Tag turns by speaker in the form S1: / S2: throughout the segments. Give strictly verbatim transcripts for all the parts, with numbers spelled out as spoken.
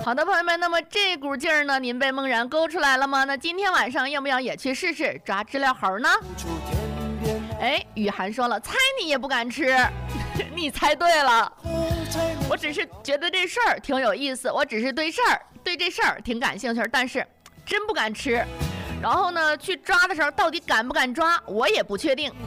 S1: 好的，朋友们，那么这股劲儿呢，您被梦然勾出来了吗？那今天晚上要不要也去试试抓知了猴呢？哎，雨涵说了，猜你也不敢吃，你猜对了。我只是觉得这事儿挺有意思，我只是对事儿对这事儿挺感兴趣，但是真不敢吃。然后呢，去抓的时候到底敢不敢抓，我也不确定。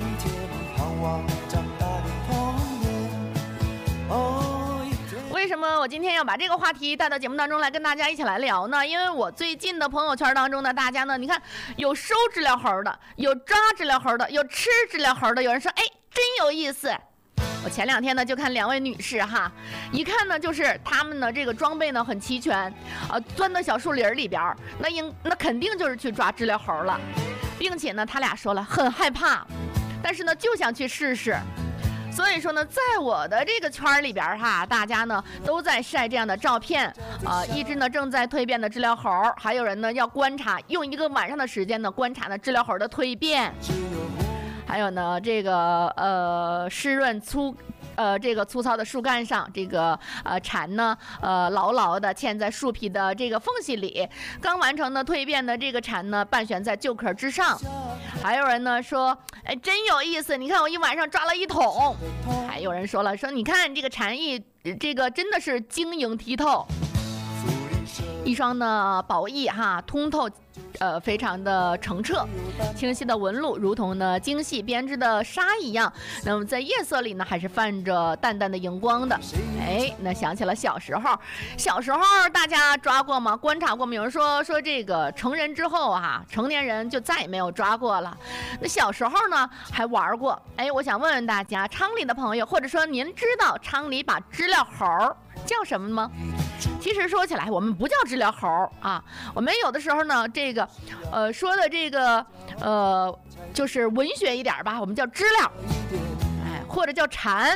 S1: 为什么我今天要把这个话题带到节目当中来跟大家一起来聊呢？因为我最近的朋友圈当中呢，大家呢，你看有收知了猴的，有抓知了猴的，有吃知了猴的，有人说哎真有意思。我前两天呢就看两位女士哈，一看呢就是她们呢这个装备呢很齐全啊，钻到小树林里边，那应那肯定就是去抓知了猴了，并且呢她俩说了很害怕，但是呢就想去试试。所以说呢，在我的这个圈里边哈，大家呢都在晒这样的照片啊、呃，一只呢正在蜕变的知了猴，还有人呢要观察，用一个晚上的时间呢观察呢知了猴的蜕变。还有呢，这个呃湿润粗，呃这个粗糙的树干上，这个呃蝉呢，呃牢牢的嵌在树皮的这个缝隙里。刚完成的蜕变的这个蝉呢，半悬在旧壳之上。还有人呢说，哎，真有意思！你看我一晚上抓了一桶。还有人说了，说你看这个蝉翼，这个真的是晶莹剔透。一双呢宝翼哈，通透。呃，非常的澄澈，清晰的纹路如同呢精细编织的纱一样。那么在夜色里呢，还是泛着淡淡的荧光的。哎，那想起了小时候，小时候大家抓过吗？观察过吗？有人说说这个成人之后啊，成年人就再也没有抓过了。那小时候呢还玩过。哎，我想问问大家，昌黎的朋友，或者说您知道昌黎把知了猴叫什么吗？其实说起来，我们不叫知了猴啊，我们有的时候呢，这个，呃，说的这个，呃，就是文学一点吧，我们叫知了，哎，或者叫蝉。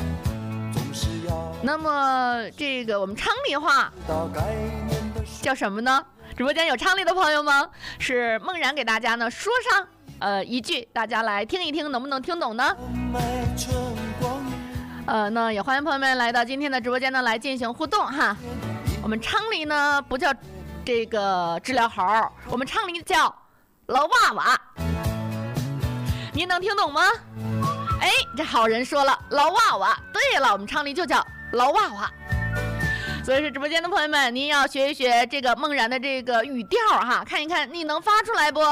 S1: 那么这个我们昌黎话叫什么呢？直播间有昌黎的朋友吗？是梦然给大家呢说上呃一句，大家来听一听，能不能听懂呢？呃，那也欢迎朋友们来到今天的直播间呢，来进行互动哈。我们昌黎呢不叫这个知了猴，我们昌黎叫老娃娃。您能听懂吗？哎，这好人说了，老娃娃。对了，我们昌黎就叫老娃娃。所以是直播间的朋友们，您要学一学这个梦然的这个语调哈，看一看你能发出来不？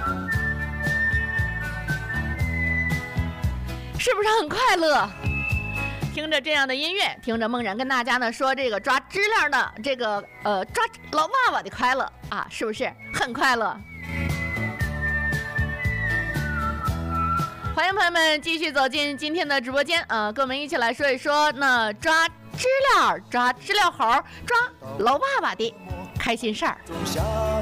S1: 是不是很快乐？听着这样的音乐，听着梦然跟大家呢说这个抓知了的这个呃抓老娃娃的快乐啊，是不是很快乐？欢迎朋友们继续走进今天的直播间啊、呃，跟我们一起来说一说那抓知了、抓知了猴、抓老娃娃的开心事儿。